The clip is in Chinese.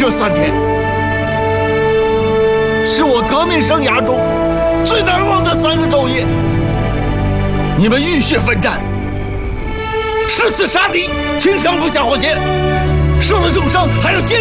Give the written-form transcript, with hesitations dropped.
这3天是我革命生涯中最难忘的3个昼夜。你们浴血奋战，誓死杀敌，轻伤不下火线，受了重伤还要坚